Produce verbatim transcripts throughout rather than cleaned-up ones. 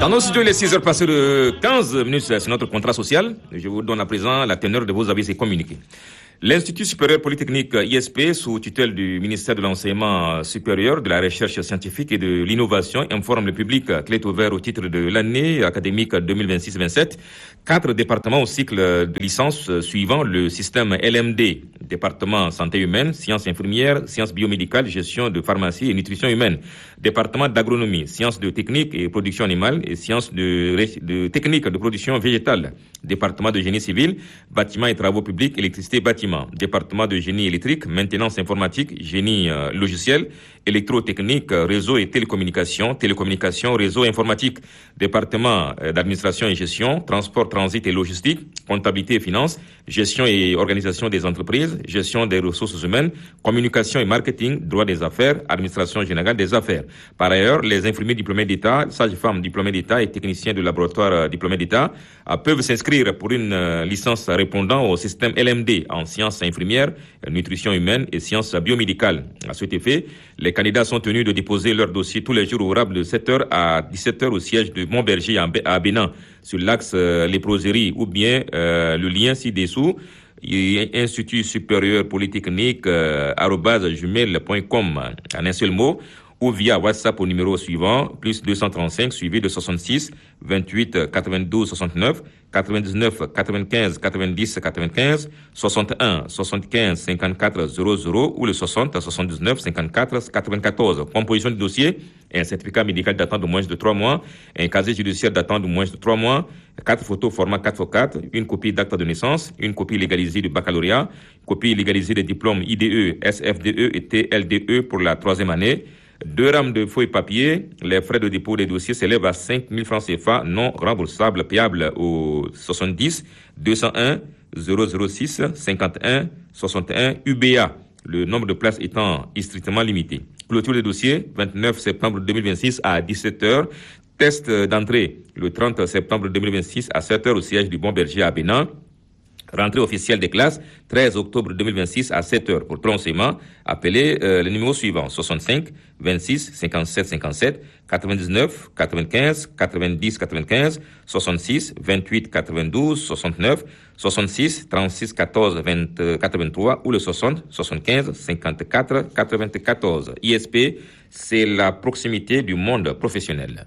Dans nos studios, il est six heures passées de quinze minutes, c'est notre contrat social. Je vous donne à présent la teneur de vos avis et communiqués. L'Institut supérieur polytechnique I S P, sous tutelle du ministère de l'Enseignement supérieur, de la Recherche scientifique et de l'Innovation, informe le public clé ouvert au titre de l'année académique deux mille vingt-six vingt-sept. Quatre départements au cycle de licence suivant le système L M D. Département santé humaine, sciences infirmières, sciences biomédicales, gestion de pharmacie et nutrition humaine. Département d'agronomie, sciences de technique et production animale et sciences de, de technique de production végétale. Département de génie civil, bâtiments et travaux publics, électricité et bâtiments. Département de génie électrique, maintenance informatique, génie euh, logiciel, électrotechnique, réseau et télécommunications, télécommunications, réseau informatique. Département euh, d'administration et gestion, transport, transit et logistique, comptabilité et finances, gestion et organisation des entreprises, gestion des ressources humaines, communication et marketing, droit des affaires, administration générale des affaires. Par ailleurs, les infirmiers diplômés d'État, sages-femmes diplômés d'État et techniciens de laboratoire euh, diplômés d'État euh, peuvent s'inscrire pour une euh, licence répondant au système L M D en sciences infirmières, nutrition humaine et sciences biomédicales. À cet effet, les candidats sont tenus de déposer leur dossier tous les jours ouvrables de sept heures à dix-sept heures au siège de Montberger à Bénin, sur l'axe euh, léproserie ou bien euh, le lien ci-dessous. Institut supérieur polytechnique euh, arobase gmail point com en un seul mot, ou via WhatsApp au numéro suivant, plus deux cent trente-cinq, suivi de soixante-six, vingt-huit, quatre-vingt-douze, soixante-neuf, quatre-vingt-dix-neuf, quatre-vingt-quinze, quatre-vingt-dix, quatre-vingt-quinze, soixante et un, soixante-quinze, cinquante-quatre, zéro zéro ou le soixante, soixante-dix-neuf, cinquante-quatre, quatre-vingt-quatorze. Composition du dossier, un certificat médical datant de moins de trois mois, un casier judiciaire datant de moins de trois mois, quatre photos format quatre par quatre, une copie d'acte de naissance, une copie légalisée du baccalauréat, copie légalisée des diplômes I D E, S F D E et T L D E pour la troisième année, deux rames de feuilles papier. Les frais de dépôt des dossiers s'élèvent à cinq mille francs C F A non remboursables, payables au soixante-dix, deux cent un, zéro zéro six, cinquante et un, soixante et un U B A. Le nombre de places étant strictement limité. Clôture des dossiers, vingt-neuf septembre deux mille vingt-six à dix-sept heures. Test d'entrée, le trente septembre deux mille vingt-six à sept heures au siège du Montberger à Bénin. Rentrée officielle des classes, treize octobre deux mille vingt-six à sept heures. Pour renseignement, appelez euh, le numéro suivant, soixante-cinq, vingt-six, cinquante-sept, cinquante-sept, quatre-vingt-dix-neuf, quatre-vingt-quinze, quatre-vingt-dix, quatre-vingt-quinze, soixante-six, vingt-huit, quatre-vingt-douze, soixante-neuf, soixante-six, trente-six, quatorze, vingt, quatre-vingt-trois ou le soixante, soixante-quinze, cinquante-quatre, quatre-vingt-quatorze. I S P, c'est la proximité du monde professionnel.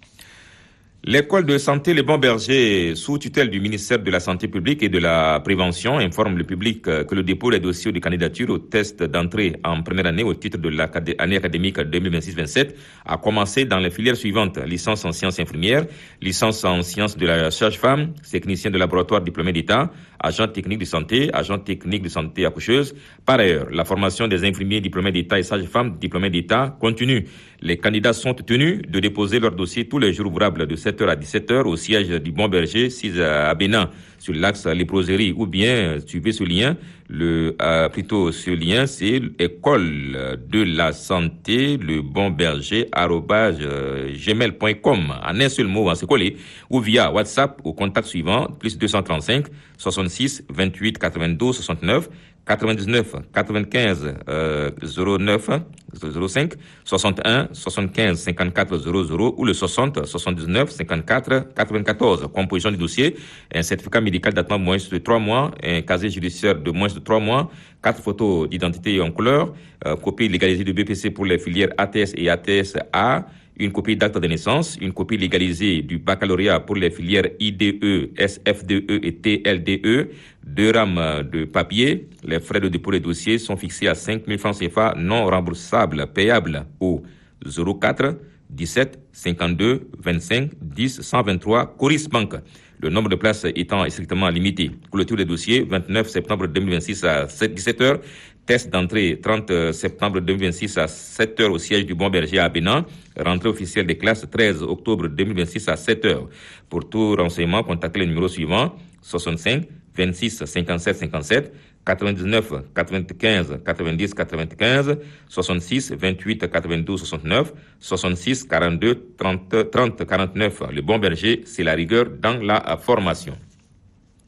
L'école de santé Les Bons Bergers, sous tutelle du ministère de la Santé publique et de la Prévention, informe le public que le dépôt des dossiers de candidature au test d'entrée en première année au titre de l'année académique deux mille vingt-six vingt-sept a commencé dans les filières suivantes: licence en sciences infirmières, licence en sciences de la sage-femme, technicien de laboratoire diplômé d'État, agent technique de santé, agent technique de santé accoucheuse. Par ailleurs, la formation des infirmiers diplômés d'État et sages-femmes diplômés d'État continue. Les candidats sont tenus de déposer leur dossier tous les jours ouvrables de sept heures à dix-sept heures au siège du Montberger, six à Bénin, sur l'axe léproserie, ou bien suivez ce lien. Le, euh, plutôt ce lien, c'est école de la santé, le bon berger, arobase euh, gmail point com, en un seul mot, en se coller, ou via WhatsApp au contact suivant, plus deux cent trente-cinq, soixante-six, vingt-huit, quatre-vingt-douze, soixante-neuf, quatre-vingt-dix-neuf, quatre-vingt-quinze, euh, zéro neuf, zéro cinq, soixante et un, soixante-quinze, cinquante-quatre, zéro zéro ou le soixante, soixante-dix-neuf, cinquante-quatre, quatre-vingt-quatorze. Composition du dossier, un certificat médical datant de moins de trois mois, un casier judiciaire de moins de trois mois, quatre photos d'identité en couleur, euh, copie légalisée du B P C pour les filières A T S et A T S A, une copie d'acte de naissance, une copie légalisée du baccalauréat pour les filières I D E, S F D E et T L D E, deux rames de papier. Les frais de dépôt des dossiers sont fixés à cinq mille francs C F A non remboursables, payables au zéro quatre, dix-sept, cinquante-deux, vingt-cinq, dix, cent vingt-trois, Coris Bank. Le nombre de places étant strictement limité. Clôture des dossiers, vingt-neuf septembre deux mille vingt-six à dix-sept heures. Test d'entrée, trente septembre deux mille vingt-six à sept heures au siège du Bon Berger à Bénin. Rentrée officielle des classes, treize octobre deux mille vingt-six à sept heures. Pour tout renseignement, contactez le numéro suivant, soixante-cinq, vingt-six, cinquante-sept, cinquante-sept, quatre-vingt-dix-neuf, quatre-vingt-quinze, quatre-vingt-dix, quatre-vingt-quinze, soixante-six, vingt-huit, quatre-vingt-douze, soixante-neuf, soixante-six, quarante-deux, trente, trente, quarante-neuf. Le Bon Berger, c'est la rigueur dans la formation.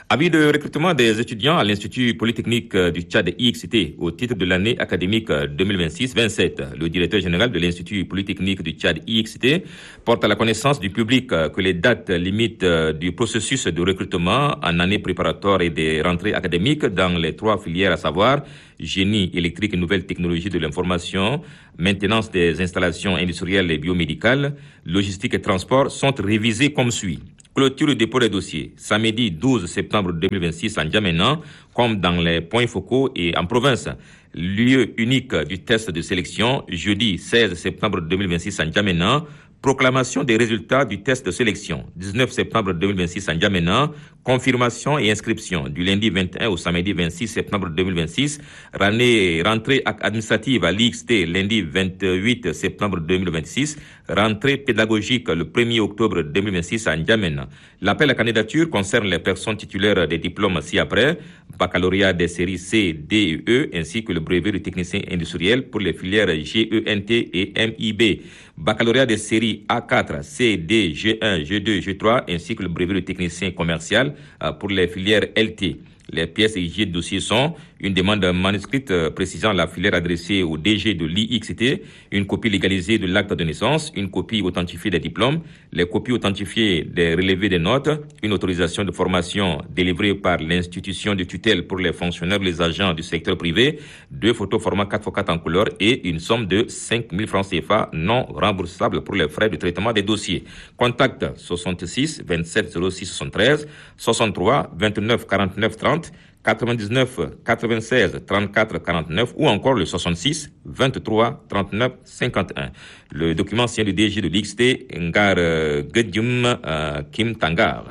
Avis de recrutement des étudiants à l'Institut Polytechnique du Tchad I X T au titre de l'année académique deux mille vingt-six vingt-sept. Le directeur général de l'Institut Polytechnique du Tchad I X T porte à la connaissance du public que les dates limites du processus de recrutement en année préparatoire et des rentrées académiques dans les trois filières, à savoir génie électrique et nouvelles technologies de l'information, maintenance des installations industrielles et biomédicales, logistique et transport, sont révisées comme suit. Clôture du dépôt des dossiers, samedi douze septembre deux mille vingt-six en N'Djamena, comme dans les points focaux et en province. Lieu unique du test de sélection, jeudi seize septembre deux mille vingt-six en N'Djamena. Proclamation des résultats du test de sélection, dix-neuf septembre deux mille vingt-six en N'Djamena. Confirmation et inscription du lundi vingt et un au samedi vingt-six septembre deux mille vingt-six. Rentrée, rentrée administrative à l'I X T lundi vingt-huit septembre deux mille vingt-six. Rentrée pédagogique le premier octobre deux mille vingt-six à N'Djamena. L'appel à candidature concerne les personnes titulaires des diplômes ci-après, baccalauréat des séries C, D et E, ainsi que le brevet de technicien industriel pour les filières G E N T et M I B. Baccalauréat des séries A quatre, C, D, G un, G deux, G trois, ainsi que le brevet de technicien commercial pour les filières L T. Les pièces exigées de dossier sont une demande manuscrite précisant la filière adressée au D G de l'I X T, une copie légalisée de l'acte de naissance, une copie authentifiée des diplômes, les copies authentifiées des relevés des notes, une autorisation de formation délivrée par l'institution de tutelle pour les fonctionnaires ou les agents du secteur privé, deux photos format quatre par quatre en couleur et une somme de cinq mille francs C F A non remboursable pour les frais de traitement des dossiers. Contact soixante-six vingt-sept zéro six soixante-treize, soixante-trois vingt-neuf quarante-neuf trente, quatre-vingt-dix-neuf quatre-vingt-seize trente-quatre quarante-neuf ou encore le soixante-six vingt-trois trente-neuf cinquante et un. Le document tient du D G de l'I X T, Ngar Gedjum Kim Tangar.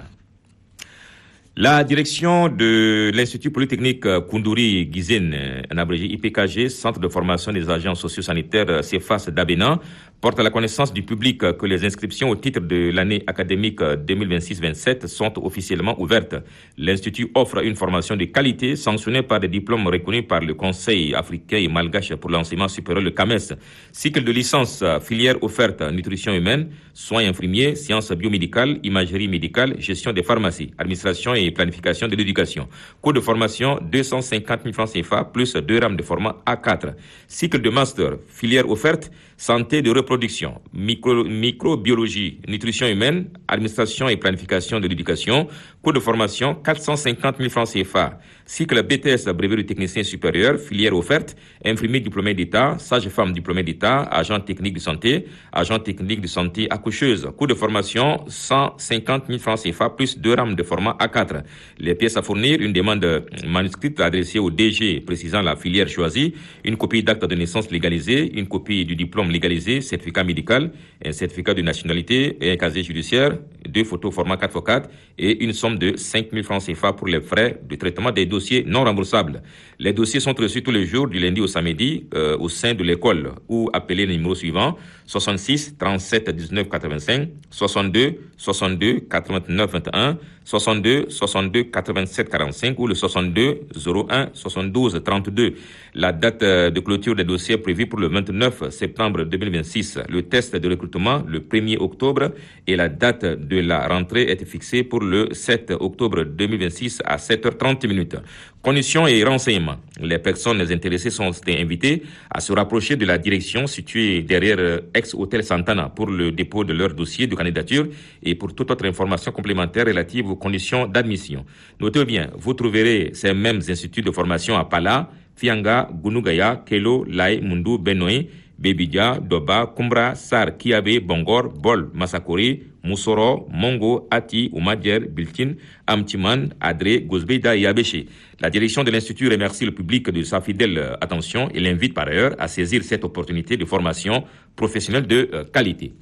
La direction de l'Institut Polytechnique Koundouri Guizine, en abrégé I P K G, Centre de formation des agents socio-sanitaires C F A S d'Abénan, porte à la connaissance du public que les inscriptions au titre de l'année académique deux mille vingt-six vingt-sept sont officiellement ouvertes. L'Institut offre une formation de qualité sanctionnée par des diplômes reconnus par le Conseil africain et malgache pour l'enseignement supérieur, le C A M E S. Cycle de licence, filière offerte, nutrition humaine, soins infirmiers, sciences biomédicales, imagerie médicale, gestion des pharmacies, administration et planification de l'éducation. Cours de formation, deux cent cinquante mille francs C F A plus deux rames de format A quatre. Cycle de master, filière offerte, santé de reproduction, micro, microbiologie, nutrition humaine, administration et planification de l'éducation. Cours de formation, quatre cent cinquante mille francs C F A. Cycle B T S, brevet de technicien supérieur, filière offerte, infirmier diplômé d'État, sage-femme diplômé d'État, agent technique de santé, agent technique de santé accoucheuse. Cours de formation, cent cinquante mille francs C F A plus deux rames de format A quatre. Les pièces à fournir, une demande manuscrite adressée au D G précisant la filière choisie, une copie d'acte de naissance légalisé, une copie du diplôme légalisé, certificat médical, un certificat de nationalité et un casier judiciaire, deux photos format quatre par quatre et une somme de cinq mille francs C F A pour les frais de traitement des dossiers non remboursables. Les dossiers sont reçus tous les jours du lundi au samedi euh, au sein de l'école ou appelez le numéro suivant soixante-six trente-sept dix-neuf quatre-vingt-cinq, soixante-deux soixante-deux quatre-vingt-neuf vingt et un, soixante-deux soixante-deux quatre-vingt-sept quarante-cinq ou le soixante-deux zéro un soixante-douze trente-deux. La date de clôture des dossiers est prévue pour le vingt-neuf septembre deux mille vingt-six. Le test de recrutement le premier octobre et la date de la rentrée est fixée pour le sept octobre deux mille vingt-six à sept heures trente minutes. Conditions et renseignements. Les personnes intéressées sont invitées à se rapprocher de la direction située derrière ex-hôtel Santana pour le dépôt de leur dossier de candidature et pour toute autre information complémentaire relative aux conditions d'admission. Notez bien, vous trouverez ces mêmes instituts de formation à Pala, Fianga, Gunugaya, Kelo, Lai, Mundu, Benoît, Bebidja, Doba, Kumbra, Sar, Kiabe, Bongor, Bol, Masakori, Moussoro, Mongo, Ati, Oumadjer, Biltin, Amtiman, Adré, Gozbeida et Abéché. La direction de l'Institut remercie le public de sa fidèle attention et l'invite par ailleurs à saisir cette opportunité de formation professionnelle de qualité.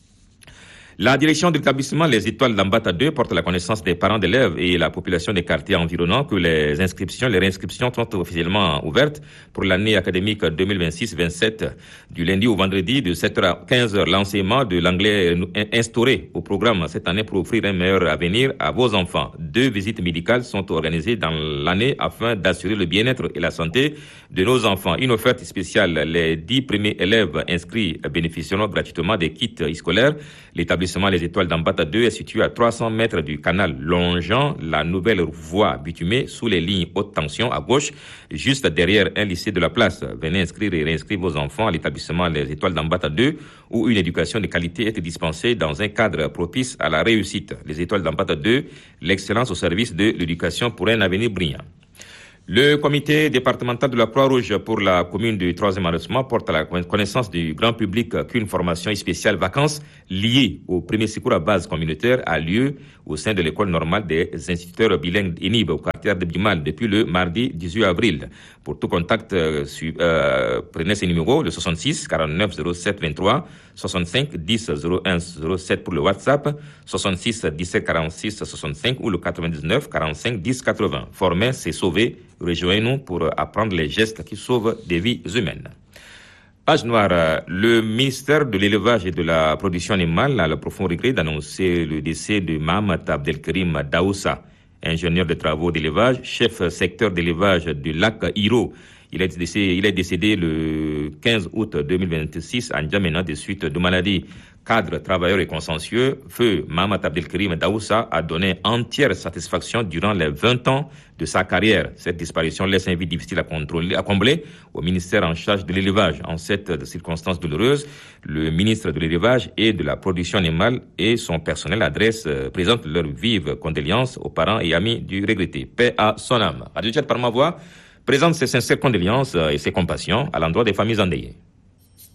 La direction de l'établissement Les Étoiles d'Ambata deux porte la connaissance des parents d'élèves et la population des quartiers environnants que les inscriptions, les réinscriptions sont officiellement ouvertes pour l'année académique deux mille vingt-six vingt-sept. Du lundi au vendredi de sept heures à quinze heures, l'enseignement de l'anglais instauré au programme cette année pour offrir un meilleur avenir à vos enfants. Deux visites médicales sont organisées dans l'année afin d'assurer le bien-être et la santé de nos enfants. Une offerte spéciale, les dix premiers élèves inscrits bénéficieront gratuitement des kits scolaires. L'établissement L'établissement Les Étoiles d'Ambata deux est situé à trois cents mètres du canal longeant la nouvelle voie bitumée sous les lignes haute tension à gauche, juste derrière un lycée de la place. Venez inscrire et réinscrire vos enfants à l'établissement Les Étoiles d'Ambata deux, où une éducation de qualité est dispensée dans un cadre propice à la réussite. Les Étoiles d'Ambata deux, l'excellence au service de l'éducation pour un avenir brillant. Le comité départemental de la Croix-Rouge pour la commune du troisième arrondissement porte à la connaissance du grand public qu'une formation spéciale vacances liée au premier secours à base communautaire a lieu au sein de l'école normale des instituteurs bilingues E N I B au quartier de Bimal depuis le mardi dix-huit avril. Pour tout contact, euh, su, euh, prenez ces numéros, le soixante-six quarante-neuf zéro sept vingt-trois, soixante-cinq dix zéro un zéro sept pour le WhatsApp, soixante-six dix-sept quarante-six soixante-cinq ou le quatre-vingt-dix-neuf quarante-cinq dix quatre-vingts. Former, c'est sauver. Rejoignez-nous pour apprendre les gestes qui sauvent des vies humaines. Page noire, le ministère de l'élevage et de la production animale a le profond regret d'annoncer le décès de Mohamed Abdelkarim Daoussa, ingénieur de travaux d'élevage, chef secteur d'élevage du lac Hiro. Il est décédé, il est décédé le quinze août deux mille vingt-six à N'Djamena des suites de maladies. Cadre, travailleur et consciencieux, feu Mohamed Abdelkarim Daoussa a donné entière satisfaction durant les vingt ans de sa carrière. Cette disparition laisse un vide difficile à contrôler, à combler au ministère en charge de l'élevage. En cette circonstance douloureuse, le ministre de l'élevage et de la production animale et son personnel adressent, euh, présentent leurs vives condoléances aux parents et amis du regretté. Paix à son âme. Radio Tchad par ma voix présente ses sincères condoléances et ses compassions à l'endroit des familles endeuillées.